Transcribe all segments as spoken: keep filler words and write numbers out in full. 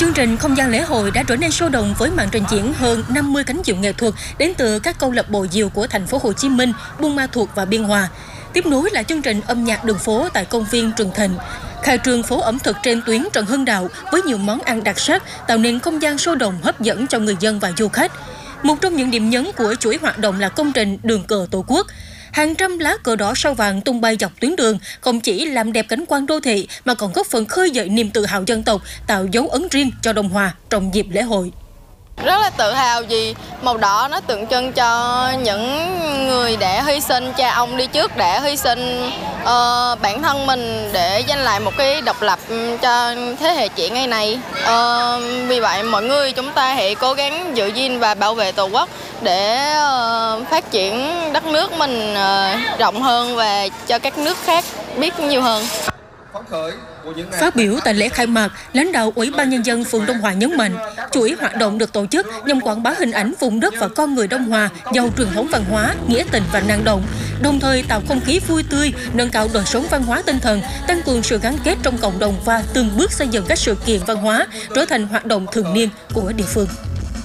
Chương trình Không gian lễ hội đã trở nên sôi động với màn trình diễn hơn năm mươi cánh diều nghệ thuật đến từ các câu lạc bộ diều của thành phố Hồ Chí Minh, Buôn Ma Thuột và Biên Hòa. Tiếp nối là chương trình âm nhạc đường phố tại công viên Trường Thịnh. Khai trương phố ẩm thực trên tuyến Trần Hưng Đạo với nhiều món ăn đặc sắc, tạo nên không gian sôi động hấp dẫn cho người dân và du khách. Một trong những điểm nhấn của chuỗi hoạt động là công trình Đường cờ Tổ quốc. Hàng trăm lá cờ đỏ sao vàng tung bay dọc tuyến đường không chỉ làm đẹp cảnh quan đô thị mà còn góp phần khơi dậy niềm tự hào dân tộc, tạo dấu ấn riêng cho Đông Hòa trong dịp lễ hội. Rất là tự hào vì màu đỏ nó tượng trưng cho những người đã hy sinh, cha ông đi trước đã hy sinh uh, bản thân mình để giành lại một cái độc lập cho thế hệ trẻ ngày nay. Uh, vì vậy mọi người chúng ta hãy cố gắng giữ gìn và bảo vệ Tổ quốc để uh, phát triển đất nước mình uh, rộng hơn và cho các nước khác biết nhiều hơn. Phát biểu tại lễ khai mạc, lãnh đạo Ủy ban Nhân dân phường Đông Hòa nhấn mạnh, chuỗi hoạt động được tổ chức nhằm quảng bá hình ảnh vùng đất và con người Đông Hòa giàu truyền thống văn hóa, nghĩa tình và năng động, đồng thời tạo không khí vui tươi, nâng cao đời sống văn hóa tinh thần, tăng cường sự gắn kết trong cộng đồng và từng bước xây dựng các sự kiện văn hóa trở thành hoạt động thường niên của địa phương.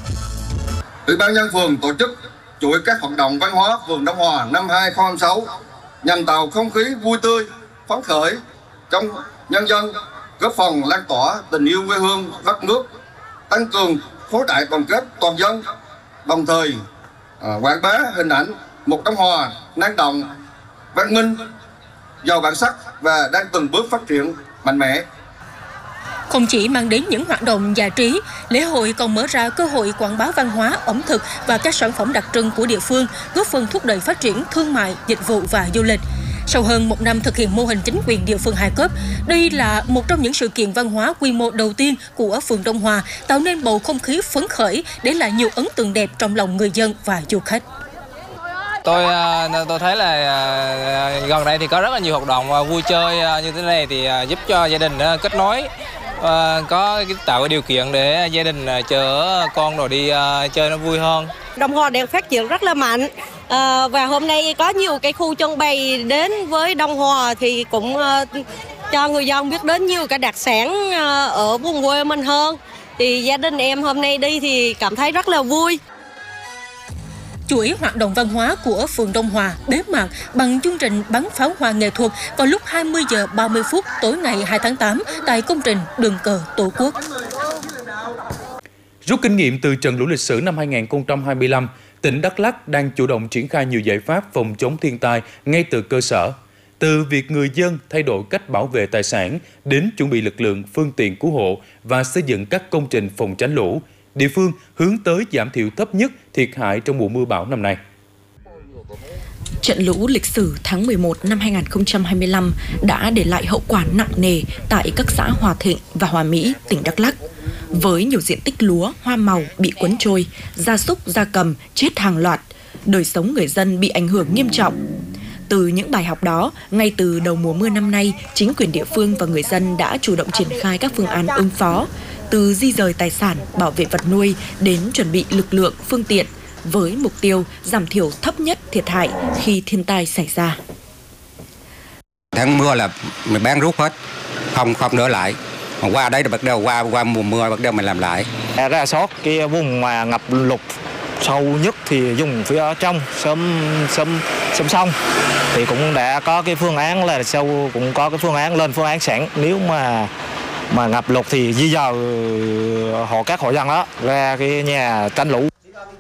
Ủy ban nhân phường tổ chức chuỗi các hoạt động văn hóa phường Đông Hòa năm hai không hai sáu nhằm tạo không khí vui tươi, phấn khởi trong nhân dân, góp phần lan tỏa tình yêu quê hương, đất nước, tăng cường khối đại đoàn kết toàn dân, đồng thời à, quảng bá hình ảnh một Đông Hòa năng động, văn minh, giàu bản sắc và đang từng bước phát triển mạnh mẽ. Không chỉ mang đến những hoạt động giải trí, lễ hội còn mở ra cơ hội quảng bá văn hóa, ẩm thực và các sản phẩm đặc trưng của địa phương, góp phần thúc đẩy phát triển thương mại, dịch vụ và du lịch. Sau hơn một năm thực hiện mô hình chính quyền địa phương hai cấp, đây là một trong những sự kiện văn hóa quy mô đầu tiên của phường Đông Hòa, tạo nên bầu không khí phấn khởi, để lại nhiều ấn tượng đẹp trong lòng người dân và du khách. Tôi tôi thấy là gần đây thì có rất là nhiều hoạt động vui chơi như thế này thì giúp cho gia đình kết nối, có tạo cái điều kiện để gia đình chở con rồi đi chơi nó vui hơn. Đông Hòa đang phát triển rất là mạnh. À, và hôm nay có nhiều cái khu trưng bày đến với Đông Hòa thì cũng uh, cho người dân biết đến nhiều cái đặc sản uh, ở vùng quê mình hơn. Thì gia đình em hôm nay đi thì cảm thấy rất là vui. Chuỗi hoạt động văn hóa của phường Đông Hòa bế mạc bằng chương trình bắn pháo hoa nghệ thuật vào lúc hai mươi giờ ba mươi phút tối ngày hai tháng tám tại công trình Đường cờ Tổ quốc. Rút kinh nghiệm từ trận lũ lịch sử năm hai nghìn không trăm hai mươi lăm, tỉnh Đắk Lắk đang chủ động triển khai nhiều giải pháp phòng chống thiên tai ngay từ cơ sở. Từ việc người dân thay đổi cách bảo vệ tài sản đến chuẩn bị lực lượng, phương tiện cứu hộ và xây dựng các công trình phòng tránh lũ, địa phương hướng tới giảm thiểu thấp nhất thiệt hại trong mùa mưa bão năm nay. Trận lũ lịch sử tháng mười một năm hai nghìn không trăm hai mươi lăm đã để lại hậu quả nặng nề tại các xã Hòa Thịnh và Hòa Mỹ, tỉnh Đắk Lắk. Với nhiều diện tích lúa, hoa màu bị cuốn trôi, gia súc, gia cầm chết hàng loạt, đời sống người dân bị ảnh hưởng nghiêm trọng. Từ những bài học đó, ngay từ đầu mùa mưa năm nay, chính quyền địa phương và người dân đã chủ động triển khai các phương án ứng phó, từ di rời tài sản, bảo vệ vật nuôi đến chuẩn bị lực lượng, phương tiện, với mục tiêu giảm thiểu thấp nhất thiệt hại khi thiên tai xảy ra. Tháng mưa là mình bán rút hết, không không nữa lại. Mà qua đấy là bắt đầu qua qua mùa mưa bắt đầu mình làm lại. Ra soát cái vùng mà ngập lụt sâu nhất thì dùng phía trong sớm sớm sớm xong thì cũng đã có cái phương án là sâu cũng có cái phương án lên phương án sẵn, nếu mà mà ngập lụt thì di dời hộ các hộ dân đó ra cái nhà tránh lũ.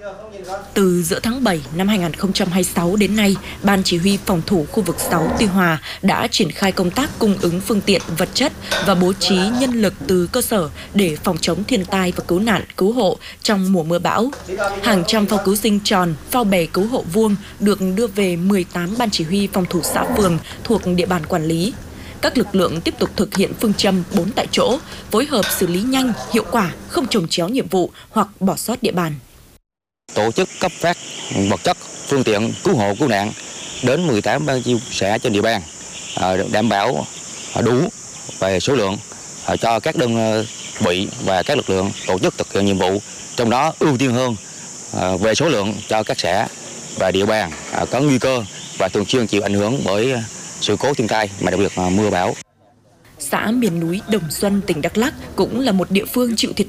Từ giữa tháng bảy năm hai nghìn không trăm hai mươi sáu đến nay, Ban Chỉ huy Phòng thủ khu vực sáu Tuy Hòa đã triển khai công tác cung ứng phương tiện, vật chất và bố trí nhân lực từ cơ sở để phòng chống thiên tai và cứu nạn, cứu hộ trong mùa mưa bão. Hàng trăm phao cứu sinh tròn, phao bè cứu hộ vuông được đưa về mười tám Ban Chỉ huy Phòng thủ xã phường thuộc địa bàn quản lý. Các lực lượng tiếp tục thực hiện phương châm bốn tại chỗ, phối hợp xử lý nhanh, hiệu quả, không chồng chéo nhiệm vụ hoặc bỏ sót địa bàn. Tổ chức cấp phát vật chất, phương tiện cứu hộ cứu nạn đến mười tám ban chi xã trên địa bàn, đảm bảo đủ về số lượng cho các đơn vị và các lực lượng tổ chức thực hiện nhiệm vụ, trong đó ưu tiên hơn về số lượng cho các xã và địa bàn có nguy cơ và thường xuyên chịu ảnh hưởng bởi sự cố thiên tai, mà đặc biệt mưa bão. Xã miền núi Đồng Xuân, tỉnh Đắk Lắk cũng là một địa phương chịu thiệt